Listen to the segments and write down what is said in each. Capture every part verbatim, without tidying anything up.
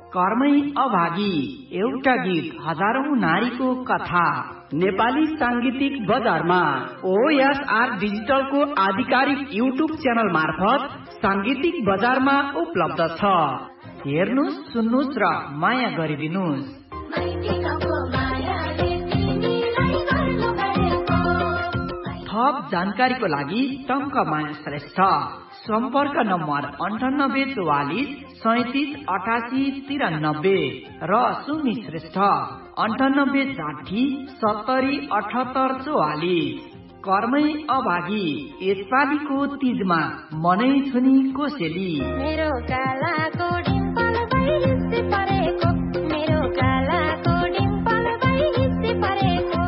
कर्मै अभागी एउटा गीत हजारौं नारीको कथा नेपाली सांगीतिक बजारमा ओएसआर डिजिटलको आधिकारिक युट्युब च्यानल मार्फत सांगीतिक बजारमा उपलब्ध छ। हेर्नुस्, सुन्नुस् र माया गरिदिनुस्। थप जानकारीको लागि टंक माया श्रेष्ठ सम्पर्क नम्बर अन्ठानब्बे चौवालिस सैतिस अठासी तिरानब्बे र सुमी श्रेष्ठ अन्ठानब्बे साठी सत्तरी अठहत्तर चौवालिस। कर्मै अभागी यसपालिको तीजमा मनै छुनी कोसेली मेरो कालाको डिम्पल भई हिस्से परेको मेरो कालाको डिम्पल भई हिस्से परेको।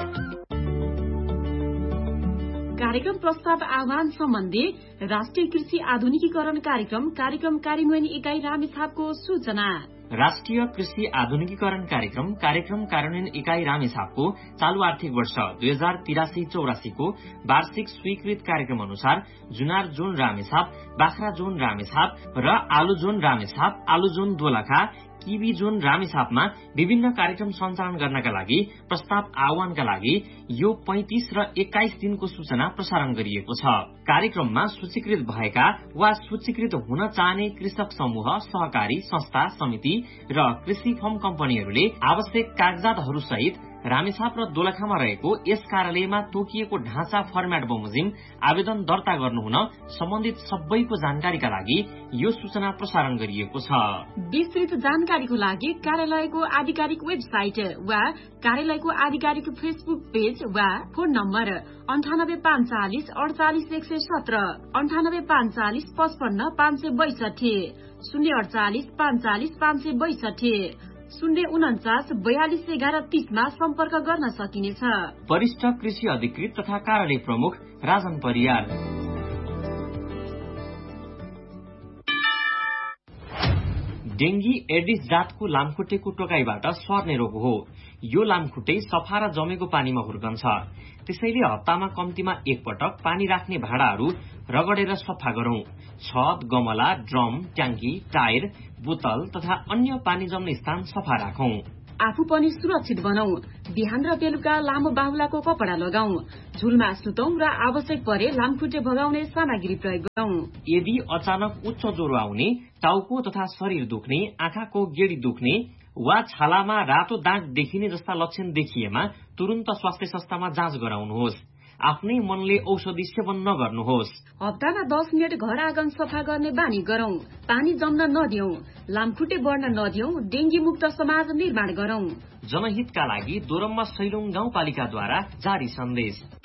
कार्यक्रम प्रस्ताव आह्वान सम्बन्धी राष्ट्रिय कृषि आधुनिकीकरण कार्यक्रम कार्यक्रम कार्यान्वयन इकाई रामेछापको सूचना। राष्ट्रिय कृषि आधुनिकीकरण कार्यक्रम कार्यक्रम कार्यान्वयन इकाई रामेछापको चालू आर्थिक वर्ष दुई हजार तिरासी चौरासीको वार्षिक स्वीकृत कार्यक्रम अनुसार जुनार जोन रामेछाप, बाख्रा जोन रामेछाप र आलु जोन रामेछाप, आलु जोन दोलखा, किबी जोन रामेछापमा विभिन्न कार्यक्रम सञ्चालन गर्नका लागि प्रस्ताव आह्वानका लागि यो पैंतिस र एक्काइस दिनको सूचना प्रसारण गरिएको छ। कार्यक्रममा सूचीकृत भएका वा सूचीकृत हुन चाहने कृषक समूह, सहकारी संस्था, समिति र कृषि फर्म कम्पनीहरूले आवश्यक कागजातहरू सहित रामेछाप र दोलखामा रहेको यस कार्यालयमा तोकिएको ढाँचा फर्मेट बमोजिम आवेदन दर्ता गर्नुहुन सम्बन्धित सबैको जानकारीका लागि यो सूचना प्रसारण गरिएको छ। विस्तृत जानकारीको लागि कार्यालयको आधिकारिक वेबसाइट वा कार्यालयको आधिकारिक फेसबुक पेज वा फोन नम्बर अन्ठानब्बे पाँच चालिस अडचालिस एक सय सत्र अन्ठानब्बे पाँच चालिस पचपन्न पाँच सय बैसठी शून्य अडचालिस पाँच चालिस पाँच सय बैसठी शून्य उन्चास बयालिस एघार तीसमा सम्पर्क गर्न सकिनेछ। वरिष्ठ कृषि अधिकृत तथा कार्यालय प्रमुख राजन परियार। डेंगी एडिस जातको लामखुट्टेको टोकाईबाट सर्ने रोग हो। यो लामखुट्टे सफा र जमेको पानीमा हुर्कन्छ। त्यसैले हप्तामा कम्तीमा एक पटक पानी राख्ने भाँडाहरू रगडेर सफा गरौं। छत, गमला, ड्रम, ट्याङ्की, टायर, बोतल तथा अन्य पानी जम्ने स्थान सफा राखौं। आफू पनि सुरक्षित बनाऊ। बिहान र बेलुका लामो बाहुलाको कपडा लगाऊ। झुलमा सुतौं र आवश्यक परे लामखुट्टे भगाउने सामग्री प्रयोग गरौं। यदि अचानक उच्च ज्वरो आउने, टाउको तथा शरीर दुख्ने, आँखाको गेडी दुख्ने वा छालामा रातो दाग देखिने जस्ता लक्षण देखिएमा तुरन्त स्वास्थ्य संस्थामा जाँच गराउनुहोस्। आफ्नै मनले औषधि सेवन नगर्नुहोस्। हप्तामा दस मिनट घर आँगन सफा गर्ने बानी गरौं। पानी जम्न नदियौं। लामखुट्टे बढ्न नदियौं। डेंगी मुक्त समाज निर्माण गरौं। जनहितका लागि दोरम्मा सैलुङ गाउँपालिकाद्वारा जारी सन्देश।